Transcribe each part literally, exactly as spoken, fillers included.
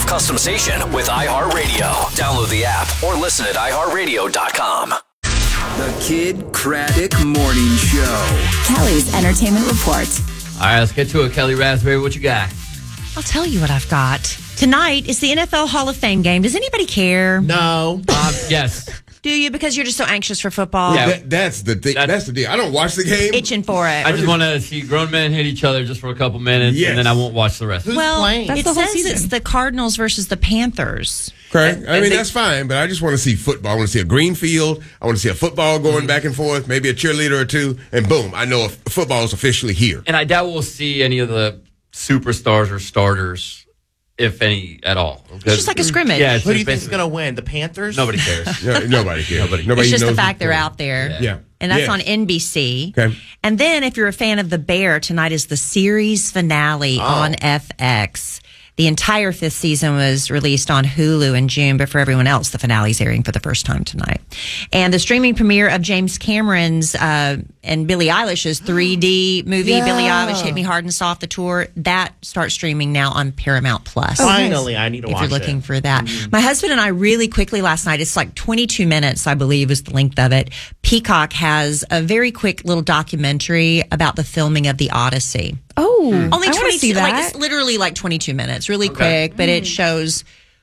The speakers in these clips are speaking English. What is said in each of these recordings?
customization with iHeartRadio. Download the app or listen at i heart radio dot com. The Kid Craddock Morning Show. Kelly's Entertainment Report. All right, let's get to it. Kelly Raspberry, what you got? I'll tell you what I've got. Tonight is the N F L Hall of Fame game. Does anybody care? No. Um, yes. Do you? Because you're just so anxious for football? Yeah. That, that's the thing. That's, that's the deal. I don't watch the game. Itching for it. I just want to see grown men hit each other just for a couple minutes, Yes. and then I won't watch the rest. Who's well, playing? it That's the whole says season. it's the Cardinals versus the Panthers. Okay. And- I and mean, they- that's fine, but I just want to see football. I want to see a green field. I want to see a football going back and forth, maybe a cheerleader or two, and boom, I know if football is officially here. And I doubt we'll see any of the superstars or starters, if any at all. It's just like a scrimmage. Yeah, it's Who do you just think is basically- going to win? The Panthers? Nobody cares. No, nobody cares. Nobody. Nobody It's just the knows fact they're who's out there. Yeah. Yeah. And that's Yes. on N B C. Okay. And then if you're a fan of The Bear, tonight is the series finale Oh. on F X. The entire fifth season was released on Hulu in June, but for everyone else, the finale's airing for the first time tonight. And the streaming premiere of James Cameron's uh, and Billie Eilish's three D movie, Yeah. Billie Eilish Hit Me Hard and Soft, the tour, that starts streaming now on Paramount Plus. Finally, I need to If watch you're looking it. for that. My husband and I really quickly last night, it's like twenty-two minutes, I believe is the length of it. Peacock has a very quick little documentary about the filming of the Odyssey. Oh, Only I want to twenty-two, see that. like it's literally like twenty-two minutes, really quick, but it shows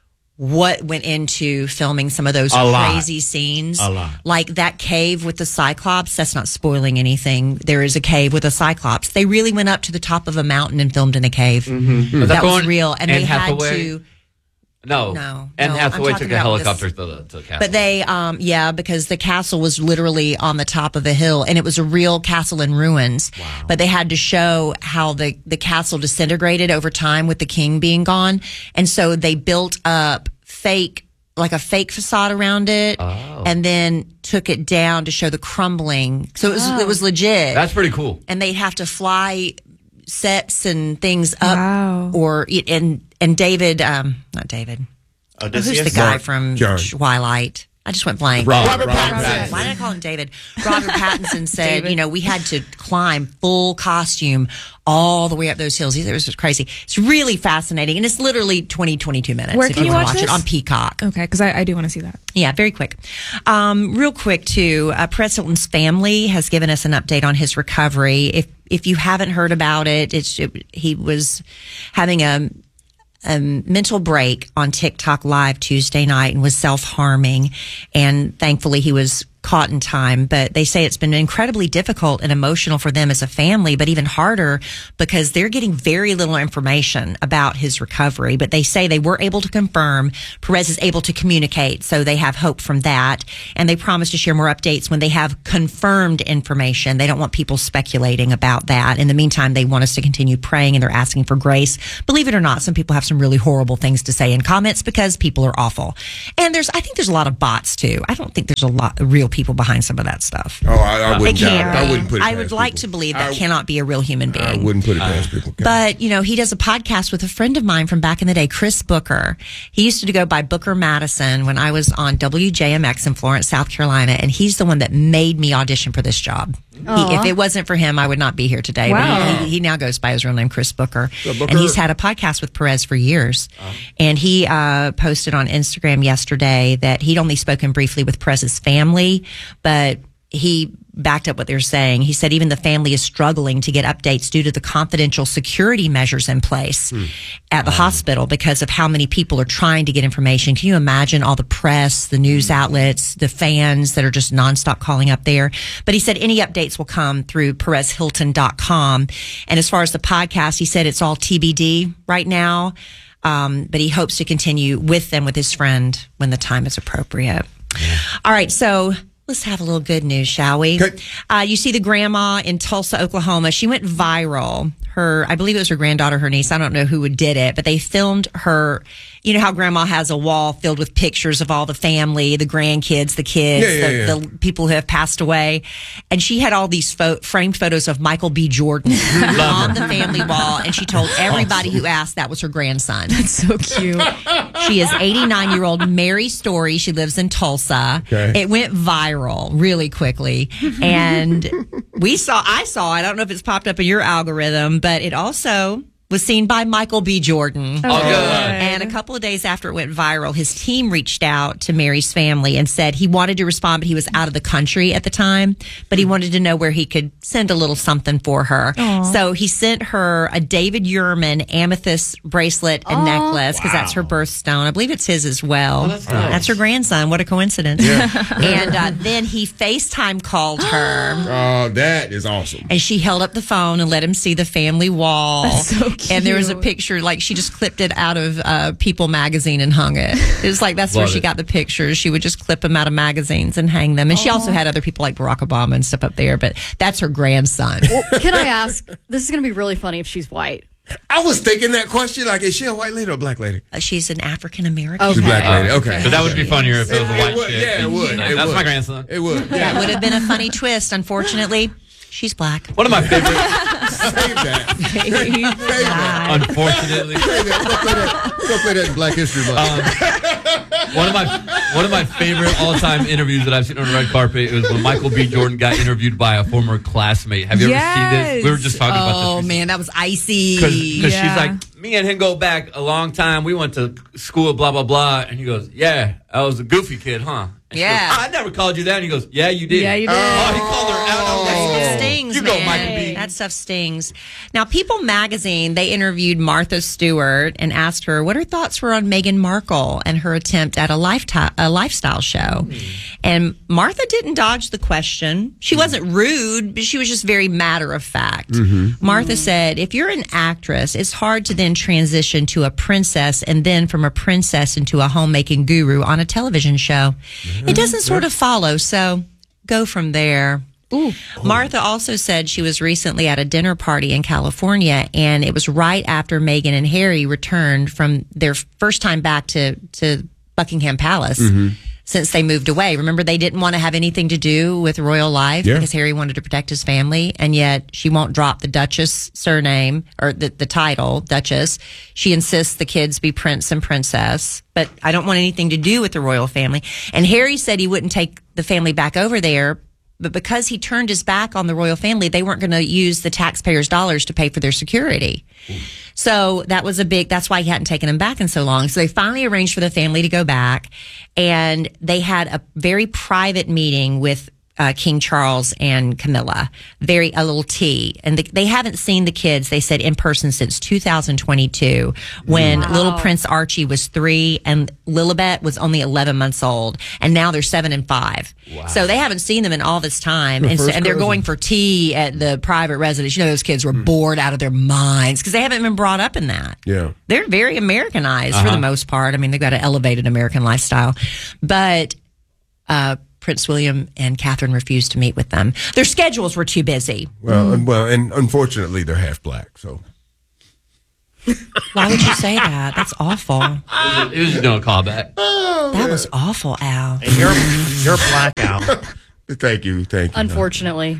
what went into filming some of those A lot. crazy scenes. A lot. Like that cave with the Cyclops, that's not spoiling anything. There is a cave with a Cyclops. They really went up to the top of a mountain and filmed in a cave. Mm-hmm. Was That was going- real. And, Anne they had Hathaway? to... No. No, And no, I'm Hathaway talking took a about helicopter this- to the, to the castle. But they, um, yeah, because the castle was literally on the top of a hill, and it was a real castle in ruins. Wow. But they had to show how the, the castle disintegrated over time with the king being gone. And so they built up fake, like a fake facade around it, Oh. and then took it down to show the crumbling. So it was, it was legit. That's pretty cool. And they'd have to fly sets and things up, Wow. or, and, and David, um, not David. Oh, who's the guy from John. Twilight? I just went blank. Rob- Robert Robert Pattinson. Pattinson. Why did I call him David? Robert Pattinson said, you know, we had to climb full costume all the way up those hills. It was just crazy. It's really fascinating. And it's literally twenty, twenty-two minutes. Where if can you wanna watch it this? on Peacock. Okay, because I, I do want to see that. Yeah, very quick. Um, real quick, too. Uh, Perez Hilton's family has given us an update on his recovery. If if you haven't heard about it, it's it, he was having a, a mental break on TikTok Live Tuesday night and was self-harming. And thankfully, he was caught in time, but they say it's been incredibly difficult and emotional for them as a family, but even harder because they're getting very little information about his recovery. But they say they were able to confirm Perez is able to communicate, so they have hope from that. And they promise to share more updates when they have confirmed information. They don't want people speculating about that. In the meantime, they want us to continue praying, and they're asking for grace. Believe it or not, some people have some really horrible things to say in comments because people are awful. And there's, I think there's a lot of bots too. I don't think there's a lot of real people behind some of that stuff. Oh, I, I It wouldn't doubt can't it. be. I wouldn't put it I past would like people. to believe that I, cannot be a real human being. I wouldn't put it past people. But, you know, he does a podcast with a friend of mine from back in the day, Chris Booker. He used to go by Booker Madison when I was on W J M X in Florence, South Carolina, and he's the one that made me audition for this job. He, if it wasn't for him, I would not be here today. Wow. But he, he now goes by his real name, Chris Booker. So Booker- And he's had a podcast with Perez for years. And he uh, posted on Instagram yesterday that he'd only spoken briefly with Perez's family, but he backed up what they're saying. He said even the family is struggling to get updates due to the confidential security measures in place Hmm. at the hospital because of how many people are trying to get information. Can you imagine all the press, the news outlets, the fans that are just nonstop calling up there? But he said any updates will come through Perez Hilton dot com. And as far as the podcast, he said it's all T B D right now. Um, but he hopes to continue with them with his friend when the time is appropriate. All right. So let's have a little good news, shall we? Okay. Uh, you see the grandma in Tulsa, Oklahoma. She went viral. Her, I believe it was her granddaughter, her niece. I don't know who did it, but they filmed her. You know how grandma has a wall filled with pictures of all the family, the grandkids, the kids, Yeah, yeah, the, yeah. the people who have passed away. And she had all these fo- framed photos of Michael B. Jordan on the family wall. And she told everybody who asked that was her grandson. That's so cute. She is eighty-nine-year-old Mary Story. She lives in Tulsa. Okay. It went viral really quickly. And we saw, I saw, I don't know if it's popped up in your algorithm, but it also was seen by Michael B. Jordan. Oh, good. And a couple of days after it went viral, his team reached out to Mary's family and said he wanted to respond, but he was out of the country at the time. But he wanted to know where he could send a little something for her. Aww. So he sent her a David Yurman amethyst bracelet and Aww. necklace because wow. that's her birthstone. I believe it's his as well. Oh, that's, nice. That's her grandson. What a coincidence. Yeah. And uh, then he FaceTime called her. Oh, that is awesome. And she held up the phone and let him see the family wall. That's so cute. And there was a picture, like she just clipped it out of uh, People magazine and hung it. It was like, that's Love where she it. got the pictures. She would just clip them out of magazines and hang them. And Aww. she also had other people like Barack Obama and stuff up there, but that's her grandson. Well, can I ask, this is going to be really funny if she's white. I was thinking that question, like, is she a white lady or a black lady? Uh, she's an African American. Okay. She's a black lady, okay. So that would be funnier if it was a white it would, chick. Yeah, it would. It That's would. my grandson. It would. Yeah. That would have been a funny twist. Unfortunately, she's black. One of my favorite, Save that. Save that. unfortunately, Save that. We'll play that, we'll play that in Black History Month. Um, one of my one of my favorite all time interviews that I've seen on the red carpet was when Michael B. Jordan got interviewed by a former classmate. Have you Yes. ever seen this? We were just talking Oh, about this. man, that was icy. Because Yeah. she's like, me and him go back a long time. We went to school, blah, blah, blah. And he goes, yeah, I was a goofy kid, huh? And she Yeah. goes, I never called you that. And he goes, yeah, you did. Yeah, you did. Oh, he called her out. I was like, That oh, stings, you man. go, Michael B. That stuff stings. Now, People magazine, they interviewed Martha Stewart and asked her what her thoughts were on Meghan Markle and her attempt at a, lifetime, a lifestyle show. Mm. And Martha didn't dodge the question. She mm. wasn't rude, but she was just very matter of fact. Mm-hmm. Martha mm. said, if you're an actress, it's hard to then transition to a princess and then from a princess into a homemaking guru on a television show. Mm-hmm. It doesn't sort of follow, so go from there. Ooh. Martha also said she was recently at a dinner party in California, and it was right after Meghan and Harry returned from their first time back to, to Buckingham Palace mm-hmm. since they moved away. Remember, they didn't want to have anything to do with royal life yeah. because Harry wanted to protect his family, and yet she won't drop the Duchess surname or the, the title, Duchess. She insists the kids be prince and princess, but I don't want anything to do with the royal family. And Harry said he wouldn't take the family back over there, but because he turned his back on the royal family, they weren't going to use the taxpayers' dollars to pay for their security. Ooh. So that was a big, that's why he hadn't taken them back in so long. So they finally arranged for the family to go back, and they had a very private meeting with Uh, King Charles and Camilla, very a little tea, and the, they haven't seen the kids. They said in person since two thousand twenty-two, when wow. little Prince Archie was three and Lilibet was only eleven months old, and now they're seven and five. Wow. So they haven't seen them in all this time, the and, so, and they're going for tea at the private residence. You know, those kids were mm. bored out of their minds because they haven't been brought up in that. Yeah, they're very Americanized uh-huh. for the most part. I mean, they've got an elevated American lifestyle, but. Uh, Prince William and Catherine refused to meet with them. Their schedules were too busy. Well, mm. and, well, and unfortunately, they're half black. So, why would you say that? That's awful. It was just no callback. Oh, that was awful, Al. And you're you're black, Al. Thank you, thank you. Unfortunately.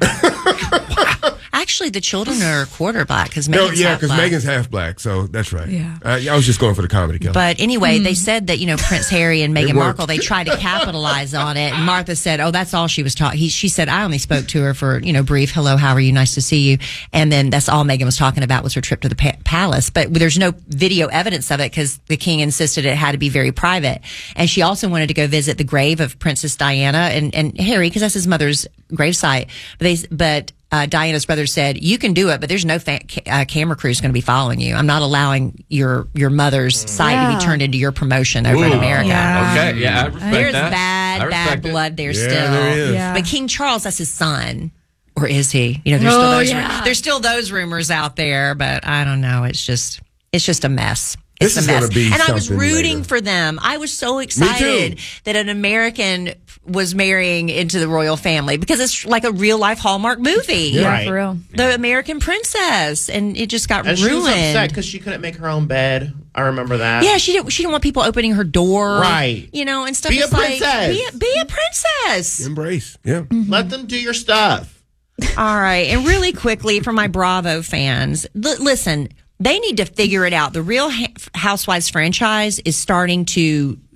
Actually, the children are quarter black because no, Megan's yeah, half because black. Megan's half black, so that's right. Yeah, uh, I was just going for the comedy kill. But anyway, mm. they said that you know Prince Harry and Meghan It Markle they tried to capitalize on it. And Martha said, "Oh, that's all she was talking." She said, "I only spoke to her for you know brief. Hello, how are you? Nice to see you." And then that's all Meghan was talking about was her trip to the pa- palace. But there's no video evidence of it because the king insisted it had to be very private. And she also wanted to go visit the grave of Princess Diana and, and Harry because that's his mother's gravesite. But they but. Uh, Diana's brother said, you can do it, but there's no fa- uh, camera crew is going to be following you. I'm not allowing your your mother's site yeah. to be turned into your promotion over Ooh. in America. Yeah. Okay, yeah, I respect There's that. bad, bad it. blood there yeah, still. There is. Yeah. But King Charles, that's his son. Or is he? You know, there's, oh, still those, yeah. there's still those rumors out there, but I don't know. It's just, it's just a mess. It's This is a mess. gonna be and I was something rooting later. for them. I was so excited that an American was marrying into the royal family because it's like a real life Hallmark movie. yeah, Right. for real. The American Princess, and it just got And ruined. she was upset because she couldn't make her own bed. I remember that. Yeah, she didn't. She didn't want people opening her door, Right. You know, and stuff. Be a It's like, princess. be, a, be a princess. Embrace, yeah. Let them do your stuff. All right, and really quickly for my Bravo fans, l- listen. They need to figure it out. The Real ha- Housewives franchise is starting to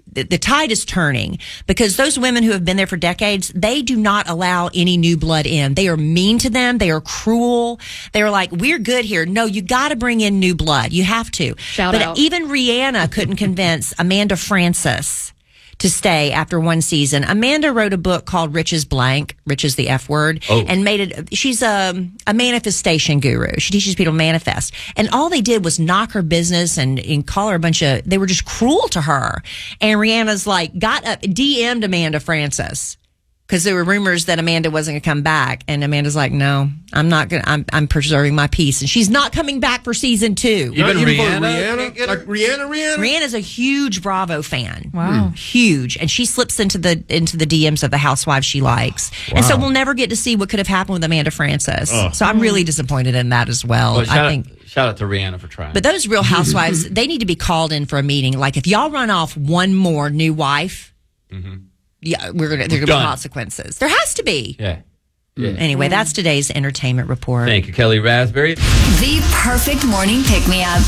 the, the tide is turning because those women who have been there for decades, they do not allow any new blood in. They are mean to them. They are cruel. They are like, we're good here. No, you got to bring in new blood. You have to. Shout but out. even Rihanna couldn't convince Amanda Francis to stay after one season. Amanda wrote a book called Rich is Blank, Rich is the F word, Oh. and made it, she's a, a manifestation guru. She teaches people to manifest. And all they did was knock her business and, and call her a bunch of, they were just cruel to her. And Rihanna's like, got up, D M'd Amanda Francis. Because there were rumors that Amanda wasn't going to come back. And Amanda's like, no, I'm not going to, I'm, I'm preserving my peace. And she's not coming back for season two. Even Not even for Rihanna Rihanna? can't get her? Like Rihanna, Rihanna? Rihanna's a huge Bravo fan. Wow. Huge. And she slips into the into the D Ms of the housewives she likes. And so we'll never get to see what could have happened with Amanda Francis. So I'm really disappointed in that as well. Well, shout, I think out, shout out to Rihanna for trying. but those real housewives, they need to be called in for a meeting. Like if y'all run off one more new wife, yeah, we're gonna there are gonna Done. be consequences. There has to be. yeah. Yeah. Anyway, that's today's entertainment report. Thank you, Kelly Raspberry. The perfect morning pick me up.